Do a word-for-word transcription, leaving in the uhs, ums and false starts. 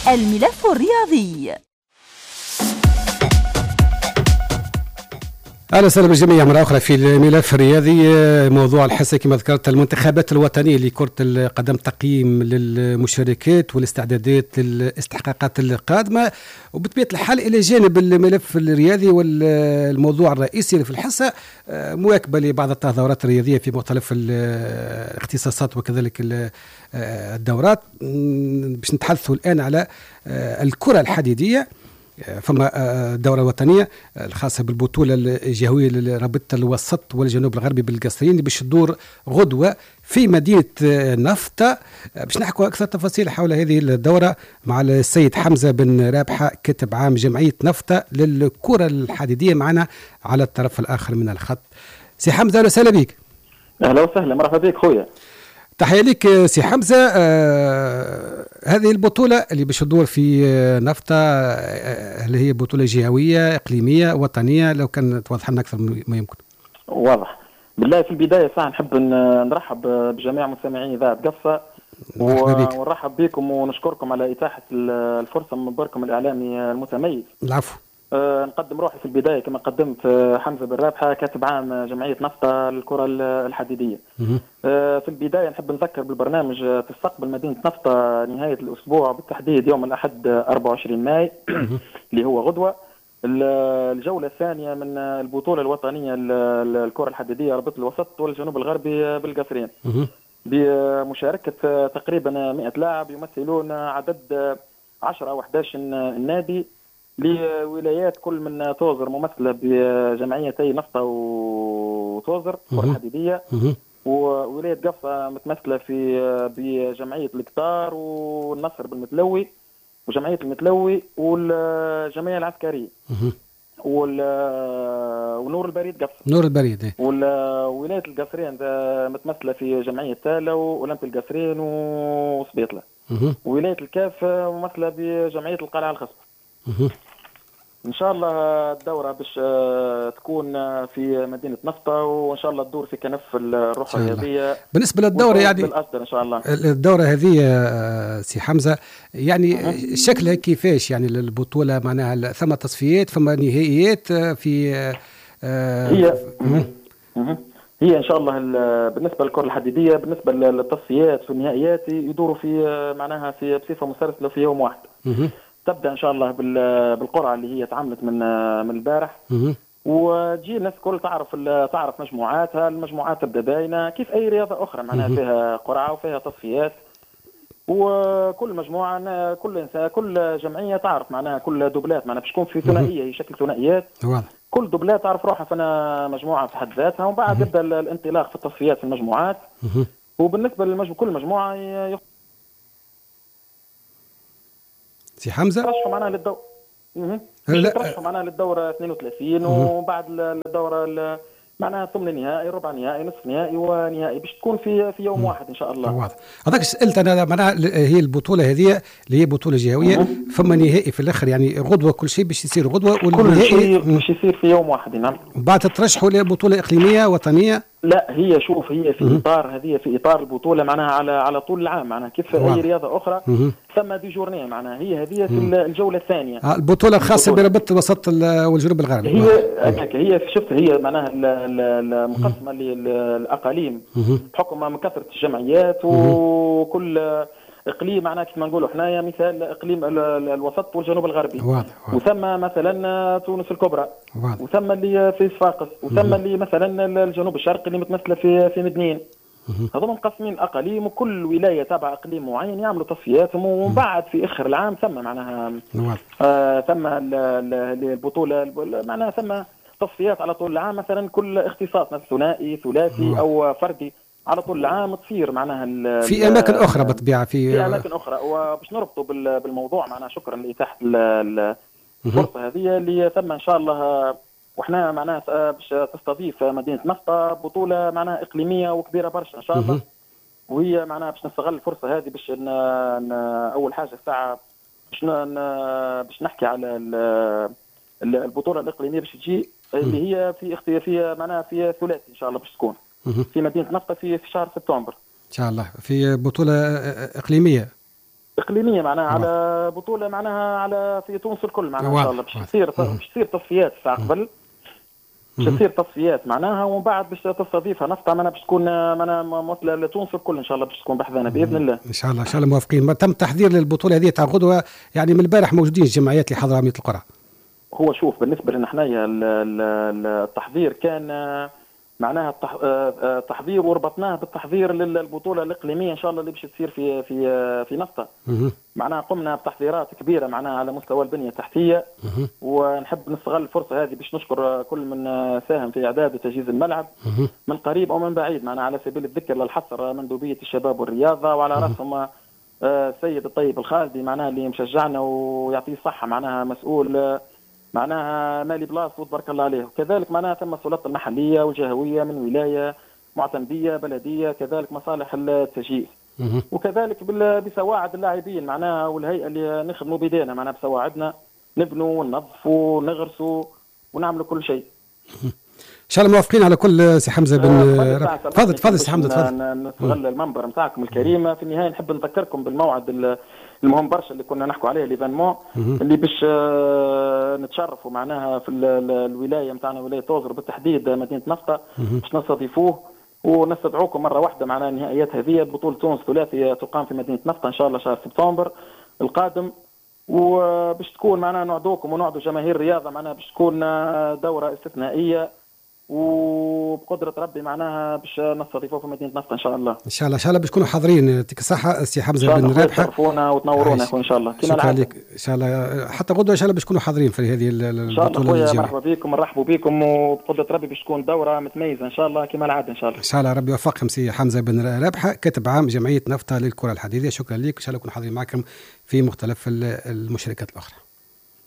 الملف الرياضي. اهلا وسهلا بالجميع مره اخرى في الملف الرياضي. موضوع الحصه كما ذكرت المنتخبات الوطنيه لكره القدم، تقييم للمشاركات والاستعدادات للاستحقاقات القادمه، وبطبيعه الحال الى جانب الملف الرياضي والموضوع الرئيسي في الحصه مواكبه لبعض التظاهرات الرياضيه في مختلف الاختصاصات وكذلك الدورات. باش نتحدثوا الان على الكره الحديديه. فما الدورة الوطنية الخاصة بالبطولة الجهوية لرابطة الوسط والجنوب الغربي بالقصرين اللي باش تدور غدوة في مدينة نفطة. باش نحكوا أكثر تفاصيل حول هذه الدورة مع السيد حمزة بن رابحة، كاتب عام جمعية نفطة للكرة الحديدية، معنا على الطرف الآخر من الخط. سي حمزة، أهلا وسهلا بك. أهلا وسهلا، مرحبا بك خويا. تحية لك سي حمزة. آه هذه البطولة اللي باش تدور في نفطة، آه هل هي بطولة جهوية إقليمية وطنية؟ لو كان توضح لنا أكثر ما يمكن. واضح. بالله في البداية صح نحب نرحب بجميع مستمعين إذاعة قفصة ونرحب بكم ونشكركم على إتاحة الفرصة من منبركم الإعلامي المتميز. العفو. أه نقدم روحي في البداية كما قدمت حمزة بن رابحة، كاتب عام جمعية نفطة للكرة الحديدية. أه في البداية نحب نذكر بالبرنامج تستقبل مدينة نفطة نهاية الأسبوع، بالتحديد يوم الأحد أربعة وعشرين ماي اللي هو غدوة، الجولة الثانية من البطولة الوطنية للكرة الحديدية رابطة الوسط والجنوب الغربي بالقصرين، بمشاركة تقريبا مئة لاعب يمثلون عدد عشرة أو أحد عشر نادي لولايات، كل من توزر ممثلة بجمعيتي نفطة وتوزر كرة الحديدية، وولاية قفصة متمثلة في بجمعية القطار والنصر بالمتلوي وجمعية المتلوي والجمعية العسكرية ونور البريد قفصة. نور البريد. وولاية القصرين متمثلة في جمعية تالا وأولمبي القصرين وسبيطلة. وولاية الكاف ممثلة بجمعية القلعة الخصبة. ان شاء الله الدوره باش تكون في مدينه نفطه، وان شاء الله تدور في كنف الروح الرياضيه. بالنسبه للدوره يعني بالأسدر ان شاء الله. الدوره هذه سي حمزه يعني أه. شكلها كيفاش يعني البطوله؟ معناها ثم تصفيات، ثم نهائيات في أه هي أه. هي ان شاء الله بالنسبه للكره الحديديه، بالنسبه للتصفيات والنهائيات يدوروا في معناها في بصفه مسلسله في يوم واحد. أه. تبدا ان شاء الله بالقرعه اللي هي تعملت من من البارح، وتجي الناس الكل تعرف تعرف مجموعاتها. المجموعات تبدا باينه كيف اي رياضه اخرى، معناها فيها قرعه وفيها تصفيات، وكل مجموعه كل انسان كل جمعيه تعرف معناها كل دوبلات، معناها باش تكون في ثنائيه، هي شكل ثنائيات. كل دوبلات تعرف روحها فانا مجموعه في حد ذاتها، ومن بعد يبدا الانطلاق في التصفيات في المجموعات. وبالنسبه لكل مجموعه سي حمزة ترشحوا معنا للدورة ترشحوا معنا للدورة اثنين وثلاثين، وبعد الدورة معناها ثمن نهائي، ربع نهائي، نصف نهائي ونهائي، باش تكون في في يوم واحد ان شاء الله. واضح. هذاك سألت انا معناها هي البطولة هذه اللي هي بطولة جهوية، ثم نهائي في الاخر يعني غدوة، كل شيء باش يصير غدوة، كل شيء باش يصير في يوم واحد. نعم. وبعد ترشحوا لبطولة إقليمية وطنية؟ لا، هي شوف هي في اطار هذه في اطار البطوله معناها على على طول العام، معناها كيف اي رياضه اخرى ثم دي جورنيه، معناها هي هذه في الجوله الثانيه. آه البطوله الخاصه برابطه الوسط والجنوب الغربي. هي هكاك هي شفت هي معناها المقسمه للاقاليم بحكم من كثره الجمعيات، وكل اقليم معناها كيف ما نقولوا حنايا مثال اقليم الوسط والجنوب الغربي. واضح واضح. وثم مثلا تونس الكبرى، واضح. وثم اللي في صفاقس، وثم اللي مثلا الجنوب الشرقي اللي متمثله في في مدنين. هذول مقسمين اقاليم، وكل ولايه تابع اقليم معين يعملوا تصفياتهم، ومن بعد في اخر العام ثم معناها آه ثم البطوله معناها ثم تصفيات على طول العام، مثلا كل اختصاص مثلا ثنائي ثلاثي او فردي على طول العام تصير معناها في اماكن اخرى بالطبيعه في, في اماكن اخرى. وباش نربطوا بالموضوع معناها شكرا لاتاحه الفرصه هذه اللي ثم ان شاء الله، وحنا معناها باش تستضيف مدينه نفطه بطوله معناها اقليميه وكبيره برشا ان شاء الله. وهي معناها باش نستغل الفرصه هذه باش اول حاجه الساعه باش باش نحكي على البطوله الاقليميه باش تجي اللي هي في اختياريه معناها في ثلاثي ان شاء الله باش تكون في مدينه نفطه في في شهر سبتمبر ان شاء الله، في بطوله اقليميه اقليميه معناها على بطوله معناها على في تونس الكل معناها ان شاء الله باش تصير باش تصير تصفيات ساعه قبل باش تصير تصفيات معناها ومن بعد باش تستضيفها نفطه معناها باش تكون معناها مثل لتونس الكل ان شاء الله باش تكون بحذانا باذن الله. ان شاء الله ان شاء الله موافقين. ما تم تحضير للبطوله هذه تاع غدوه يعني من البارح موجودين الجمعيات اللي حضرها أمية القرى. هو شوف بالنسبه لنا حنايا التحضير كان معناها التحضير وربطناه بالتحضير للبطوله الاقليميه ان شاء الله اللي باش تصير في في في نفطه. معناها قمنا بتحضيرات كبيره معناها على مستوى البنيه التحتيه ونحب نستغل الفرصه هذه باش نشكر كل من ساهم في اعداد وتجهيز الملعب من قريب او من بعيد معناها على سبيل الذكر للحصر مندوبيه الشباب والرياضه وعلى راسهم السيد الطيب الخالدي معناها اللي مشجعنا ويعطيه الصحه معناها مسؤول معناها مالي بلاص وتبارك الله عليه. وكذلك معناها ثم السلطات المحليه والجهويه من ولايه معتمديه بلديه كذلك مصالح التجهيز وكذلك بسواعد اللاعبين معناها والهيئه اللي نخدموا بيدينا معناها بسواعدنا نبنوا وننظفوا ونغرسوا ونعملوا كل شيء. ان شاء الله موافقين على كل. سي حمزه بن تفضل تفضل سي حمزه تفضل. نستغل المنبر نتاعكم الكريم في النهايه نحب نذكركم بالموعد المهم برشا اللي كنا نحكوا عليه ليفينمون اللي باش نتشرفوا معناها في الولايه نتاعنا ولايه طوزر بالتحديد مدينه نفطه باش نستضيفوه ونستدعوكم مره واحده معناها النهائيات هذه بطوله تونس ثلاثيه تقام في مدينه نفطه ان شاء الله شهر سبتمبر القادم وباش تكون معناها نوعدوكم ونوعدوا جماهير الرياضه معناها باش تكون دوره استثنائيه وبقدره ربي معناها باش نستضيفوه في مدينه نفطه ان شاء الله. ان شاء الله ان شاء الله باش تكونوا حاضرين. يعطيك الصحه سي حمزه بن رابحه. تشرفونا وتنورونا ان شاء الله. شكرا لك ان شاء الله حتى غدوه ان شاء الله باش تكونوا حاضرين في هذه البطوله. ان شاء الله خويا مرحبا بكم نرحبوا بكم وبقدره ربي باش تكون دوره متميزه ان شاء الله كما العاده ان شاء الله. ان شاء الله ربي يوفقكم سي حمزه بن رابحه كاتب عام جمعيه نفطه للكره الحديديه. شكرا لك ان شاء الله نكون حاضرين معكم في مختلف المشاركات الاخرى.